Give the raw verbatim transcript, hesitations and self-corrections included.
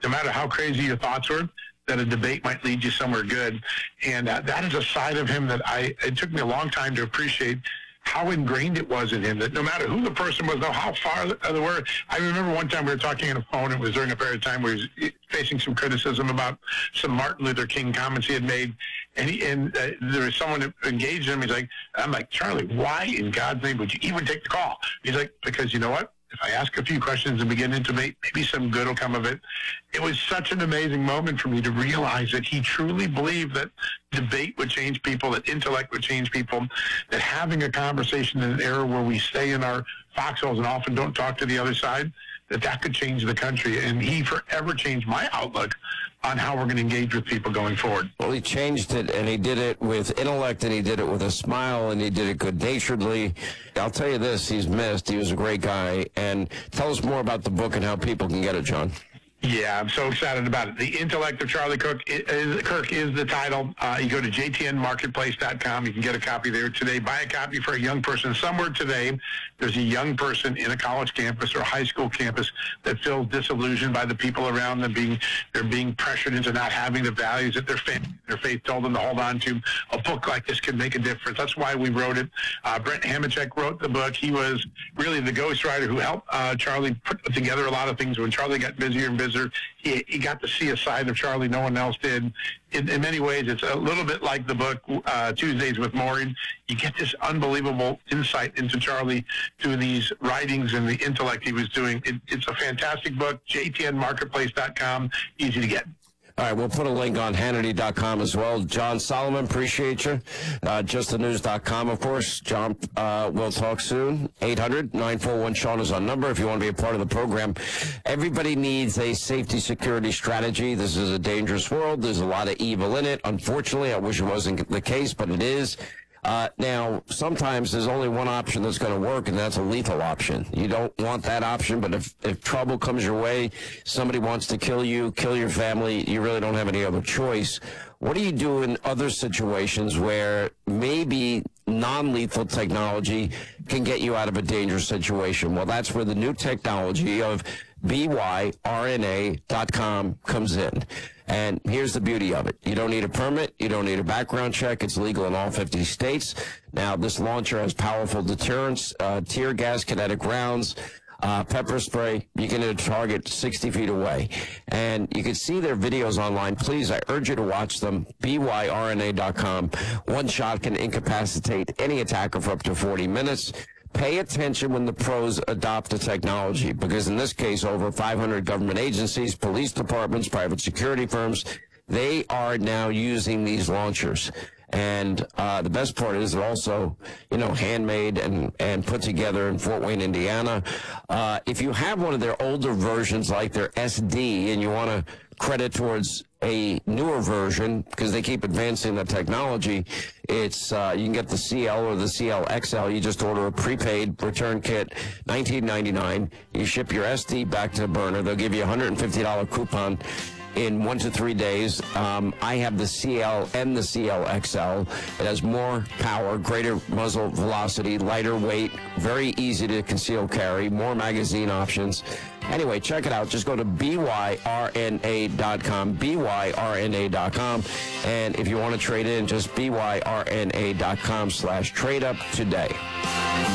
no matter how crazy your thoughts were, that a debate might lead you somewhere good. And uh, that is a side of him that I, it took me a long time to appreciate how ingrained it was in him, that no matter who the person was, no how far they were. I remember one time we were talking on the phone. It was during a period of time where he was facing some criticism about some Martin Luther King comments he had made. And, he, and uh, there was someone that engaged him. He's like, I'm like, Charlie, why in God's name would you even take the call? He's like, because you know what? If I ask a few questions and begin to intimate, maybe some good will come of it. It was such an amazing moment for me to realize that he truly believed that debate would change people, that intellect would change people, that having a conversation in an era where we stay in our foxholes and often don't talk to the other side, that that could change the country. And he forever changed my outlook on how we're going to engage with people going forward. Well, he changed it, and he did it with intellect, and he did it with a smile, and he did it good-naturedly. I'll tell you this, he's missed. He was a great guy. And tell us more about the book and how people can get it, John. Yeah, I'm so excited about it. The Intellect of Charlie Kirk is, Kirk is the title. Uh, you go to J T N marketplace dot com. You can get a copy there today. Buy a copy for a young person. Somewhere today, there's a young person in a college campus or a high school campus that feels disillusioned by the people around them. Being They're being pressured into not having the values that their family, their faith told them to hold on to. A book like this can make a difference. That's why we wrote it. Uh, Brent Hamachek wrote the book. He was really the ghostwriter who helped uh, Charlie put together a lot of things. When Charlie got busier and busier, He, he got to see a side of Charlie no one else did. In, in many ways, it's a little bit like the book uh, Tuesdays with Maureen. You get this unbelievable insight into Charlie through these writings and the intellect he was doing. It, it's a fantastic book. J T N marketplace dot com, easy to get. All right, we'll put a link on Hannity dot com as well. John Solomon, appreciate you. Uh, just the news dot com, of course. John, uh, we'll talk soon. eight hundred nine four one Sean is our number if you want to be a part of the program. Everybody needs a safety security strategy. This is a dangerous world. There's a lot of evil in it. Unfortunately, I wish it wasn't the case, but it is. Uh, now, sometimes there's only one option that's going to work, and that's a lethal option. You don't want that option, but if, if trouble comes your way, somebody wants to kill you, kill your family, you really don't have any other choice. What do you do in other situations where maybe non-lethal technology can get you out of a dangerous situation? Well, that's where the new technology of B Y R N A dot com comes in. And here's the beauty of it. You don't need a permit. You don't need a background check. It's legal in all fifty states. Now, this launcher has powerful deterrence, uh, tear gas, kinetic rounds, uh, pepper spray. You can hit a target sixty feet away. And you can see their videos online. Please, I urge you to watch them. B Y R N A dot com. One shot can incapacitate any attacker for up to forty minutes. Pay attention when the pros adopt the technology, because in this case, over five hundred government agencies, police departments, private security firms, they are now using these launchers. And uh, the best part is they're also, you know, handmade and, and put together in Fort Wayne, Indiana. Uh, if you have one of their older versions, like their S D, and you want to credit towards a newer version, because they keep advancing the technology, it's uh, you can get the C L or the C L X L. You just order a prepaid return kit, nineteen ninety-nine. You ship your S D back to the burner. They'll give you a one hundred fifty dollars coupon in one to three days. Um, I have the C L and the C L X L. It has more power, greater muzzle velocity, lighter weight, very easy to conceal carry, more magazine options. Anyway, check it out. Just go to B Y R N A dot com, B Y R N A dot com. And if you want to trade in, just B Y R N A dot com slash trade up today.